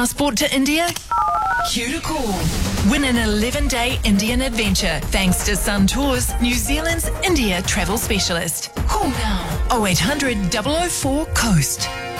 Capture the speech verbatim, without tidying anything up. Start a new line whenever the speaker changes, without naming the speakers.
passport to India? Cue to call. Win an eleven-day Indian adventure thanks to Sun Tours, New Zealand's India travel specialist. Call now. oh eight hundred, double oh four, COAST.